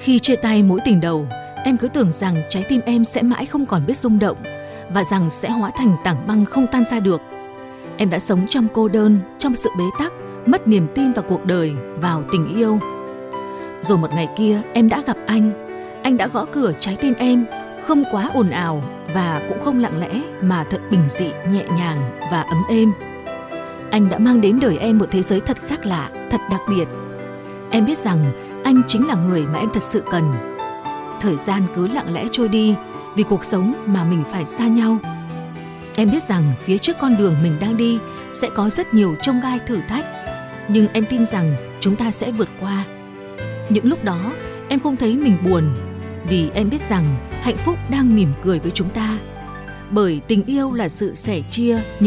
Khi chia tay mối tình đầu, em cứ tưởng rằng trái tim em sẽ mãi không còn biết rung động và rằng sẽ hóa thành tảng băng không tan ra được. Em đã sống trong cô đơn, trong sự bế tắc, mất niềm tin vào cuộc đời, vào tình yêu. Rồi một ngày kia em đã gặp anh. Anh đã gõ cửa trái tim em, không quá ồn ào và cũng không lặng lẽ mà thật bình dị, nhẹ nhàng và ấm êm. Anh đã mang đến đời em một thế giới thật khác lạ, thật đặc biệt. Em biết rằng anh chính là người mà em thật sự cần. Thời gian cứ lặng lẽ trôi đi vì cuộc sống mà mình phải xa nhau. Em biết rằng phía trước con đường mình đang đi sẽ có rất nhiều chông gai thử thách, nhưng em tin rằng chúng ta sẽ vượt qua. Những lúc đó em không thấy mình buồn, vì em biết rằng hạnh phúc đang mỉm cười với chúng ta. Bởi tình yêu là sự sẻ chia